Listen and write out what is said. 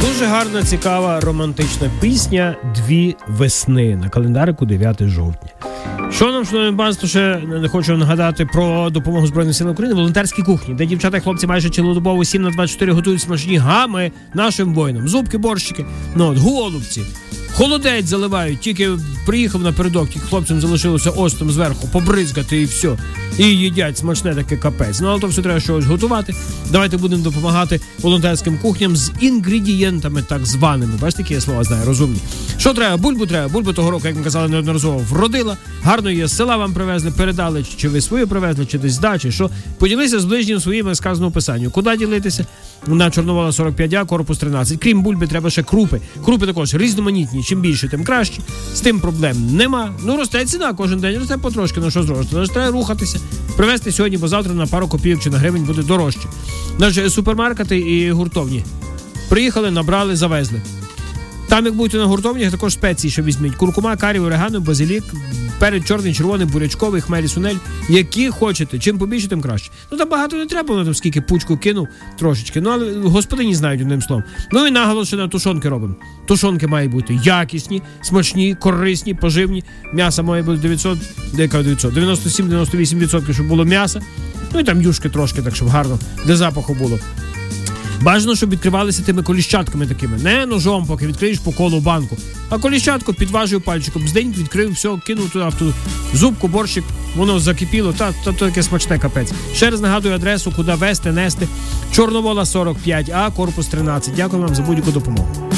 Дуже гарна, цікава, романтична пісня «Дві весни» на календарику 9 жовтня. Що нам, шановне панство, ще не хочу нагадати про допомогу Збройним силам України, волонтерські кухні, де дівчата і хлопці майже цілодобово 7/24 готують смачні гами нашим воїнам. Зубки, борщики, голубці. Холодець заливають, тільки приїхав напередок, тільки хлопцям залишилося остом зверху побризгати і все. І їдять смачне таке капець. Але то все треба щось готувати. Давайте будемо допомагати волонтерським кухням з інгредієнтами так званими. Бачите, які я слова знаю, розумні. Що треба? Бульбу треба. Бульбу того року, як ми казали, неодноразово вродила. Гарно її з села вам привезли, передали. Чи ви свою привезли, чи десь дачі. Що? Поділися з ближнім своїм сказаному писанню. Куди ділитися? На Чорновола 45А, корпус 13. Крім бульби, треба ще крупи. Крупи також різноманітні. Чим більше, тим краще. З тим проблем нема. Росте ціна кожен день, росте потрошки, що зросте. Тож треба рухатися. Привезти сьогодні, бо завтра на пару копійок чи на гривень буде дорожче. Наші супермаркети і гуртовні. Приїхали, набрали, завезли. Там, як будете на гуртовнях, також спеції, що візьміть. Куркума, карі, орегано, базилік, перець чорний, червоний, бурячковий, хмелі, сунель. Які хочете. Чим побільше, тим краще. Там багато не треба, воно там скільки пучку кинув, трошечки. Але господині знають одним словом. І наголос, що на тушонки робимо. Тушонки мають бути якісні, смачні, корисні, поживні. М'ясо має бути 97-98%, щоб було м'ясо. І там юшки трошки, так, щоб гарно, для запаху було. Бажано, щоб відкривалися тими коліщатками такими. Не ножом, поки відкриєш по колу банку. А коліщатку підважив пальчиком, здень, відкрив, все, кинув туди в ту зубку, борщик, воно закипіло, то таке смачне капець. Ще раз нагадую адресу, куди везти, нести. Чорновола 45А, корпус 13. Дякую вам за будь-яку допомогу.